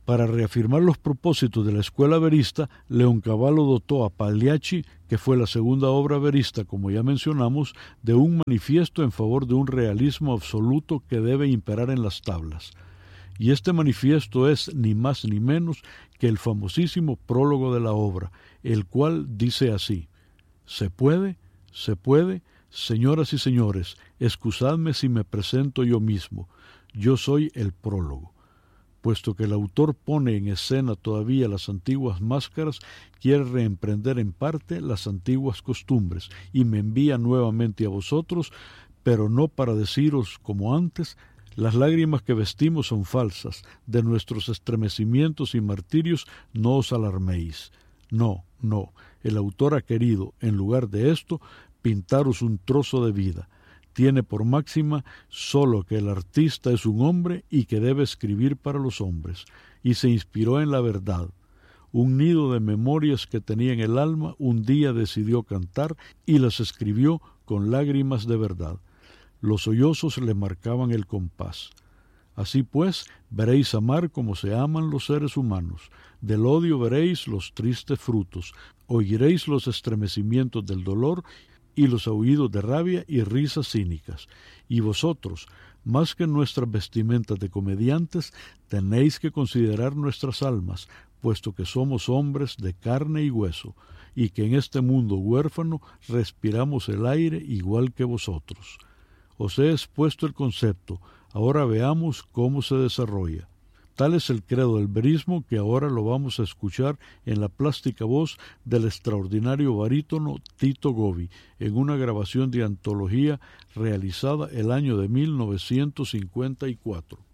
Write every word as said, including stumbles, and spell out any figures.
Para reafirmar los propósitos de la escuela verista, Leoncavallo dotó a Pagliacci, que fue la segunda obra verista, como ya mencionamos, de un manifiesto en favor de un realismo absoluto que debe imperar en las tablas. Y este manifiesto es ni más ni menos que el famosísimo prólogo de la obra, el cual dice así: «Se puede, se puede, señoras y señores, excusadme si me presento yo mismo, yo soy el prólogo». Puesto que el autor pone en escena todavía las antiguas máscaras, quiere reemprender en parte las antiguas costumbres y me envía nuevamente a vosotros, pero no para deciros como antes: las lágrimas que vestimos son falsas, de nuestros estremecimientos y martirios no os alarméis. No, no, el autor ha querido, en lugar de esto, pintaros un trozo de vida. Tiene por máxima sólo que el artista es un hombre y que debe escribir para los hombres, y se inspiró en la verdad. Un nido de memorias que tenía en el alma un día decidió cantar y las escribió con lágrimas de verdad. Los sollozos le marcaban el compás. Así pues, veréis amar como se aman los seres humanos. Del odio veréis los tristes frutos, oiréis los estremecimientos del dolor y los aullidos de rabia y risas cínicas. Y vosotros, más que nuestras vestimentas de comediantes, tenéis que considerar nuestras almas, puesto que somos hombres de carne y hueso, y que en este mundo huérfano respiramos el aire igual que vosotros. Os he expuesto el concepto, ahora veamos cómo se desarrolla. Tal es el credo del verismo que ahora lo vamos a escuchar en la plástica voz del extraordinario barítono Tito Gobi, en una grabación de antología realizada el año de mil novecientos cincuenta y cuatro.